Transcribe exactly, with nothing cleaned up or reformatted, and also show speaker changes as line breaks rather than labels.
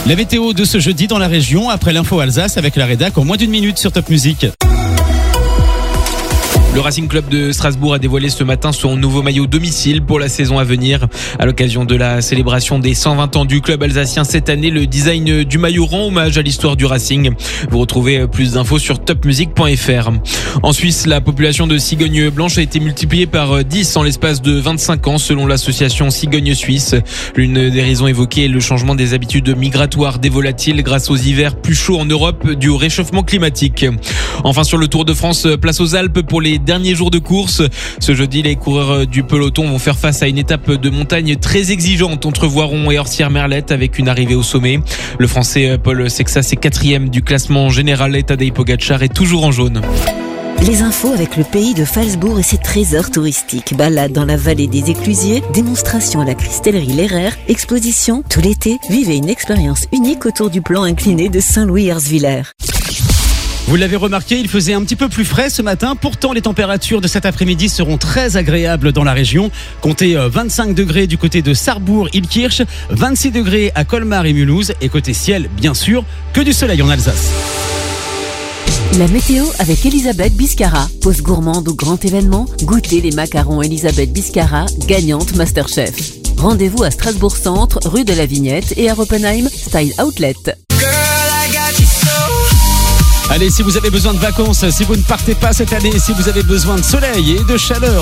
La météo de ce jeudi dans la région, après l'info Alsace avec la rédac en moins d'une minute sur Top Music.
Le Racing Club de Strasbourg a dévoilé ce matin son nouveau maillot domicile pour la saison à venir. À l'occasion de la célébration des cent vingt ans du club alsacien cette année, le design du maillot rend hommage à l'histoire du Racing. Vous retrouvez plus d'infos sur top music point f r. En Suisse, la population de cigognes blanches a été multipliée par dix en l'espace de vingt-cinq ans selon l'association Cigogne Suisse. L'une des raisons évoquées est le changement des habitudes migratoires des volatiles grâce aux hivers plus chauds en Europe dû au réchauffement climatique. Enfin, sur le Tour de France, place aux Alpes pour les derniers jours de course. Ce jeudi, les coureurs du peloton vont faire face à une étape de montagne très exigeante entre Voiron et Orsières-Merlette avec une arrivée au sommet. Le Français Paul Sexas est quatrième du classement général et Tadej Pogacar est toujours en jaune.
Les infos avec le pays de Phalsbourg et ses trésors touristiques. Balade dans la vallée des Éclusiers, démonstration à la cristallerie Lerrer, exposition tout l'été. Vivez une expérience unique autour du plan incliné de Saint-Louis-Herzviller.
Vous l'avez remarqué, il faisait un petit peu plus frais ce matin. Pourtant, les températures de cet après-midi seront très agréables dans la région. Comptez vingt-cinq degrés du côté de Sarrebourg-Illkirch, vingt-six degrés à Colmar et Mulhouse. Et côté ciel, bien sûr, que du soleil en Alsace.
La météo avec Elisabeth Biscara. Pause gourmande ou grand événement, goûtez les macarons Elisabeth Biscara, gagnante Masterchef. Rendez-vous à Strasbourg Centre, rue de la Vignette et à Oppenheim, Style Outlet.
Allez, si vous avez besoin de vacances, si vous ne partez pas cette année, si vous avez besoin de soleil et de chaleur,